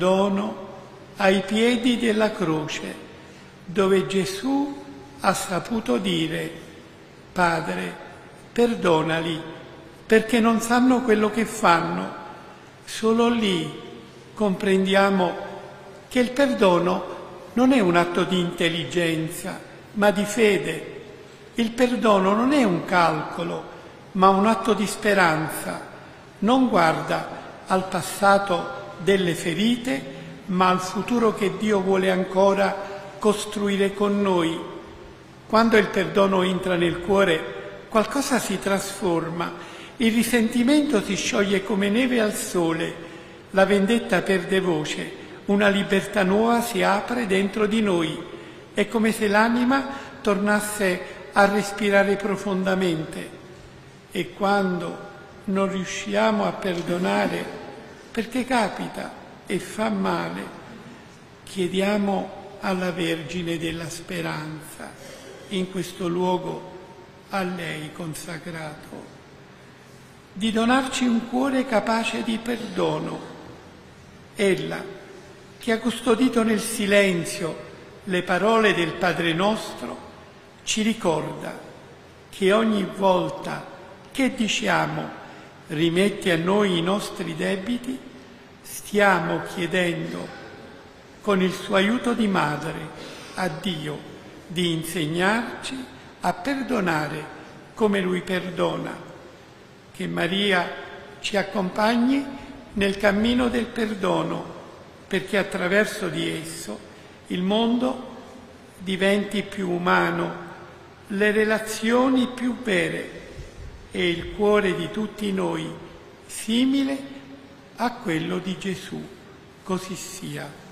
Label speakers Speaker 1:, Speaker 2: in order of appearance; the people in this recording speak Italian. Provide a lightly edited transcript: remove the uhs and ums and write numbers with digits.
Speaker 1: dono ai piedi della croce, dove Gesù ha saputo dire: Padre, perdonali, perché non sanno quello che fanno. Solo lì comprendiamo che il perdono non è un atto di intelligenza, ma di fede. Il perdono non è un calcolo, ma un atto di speranza. Non guarda al passato delle ferite, ma al futuro che Dio vuole ancora costruire con noi. Quando il perdono entra nel cuore, qualcosa si trasforma. Il risentimento si scioglie come neve al sole, la vendetta perde voce, una libertà nuova si apre dentro di noi. È come se l'anima tornasse a respirare profondamente. E quando non riusciamo a perdonare, perché capita e fa male, chiediamo alla Vergine della Speranza, in questo luogo a lei consacrato, di donarci un cuore capace di perdono. Ella, che ha custodito nel silenzio le parole del Padre nostro, ci ricorda che ogni volta che diciamo rimetti a noi i nostri debiti, stiamo chiedendo, con il suo aiuto di madre, a Dio di insegnarci a perdonare come Lui perdona. Che Maria ci accompagni nel cammino del perdono, perché attraverso di esso il mondo diventi più umano, le relazioni più vere e il cuore di tutti noi simile a quello di Gesù. Così sia.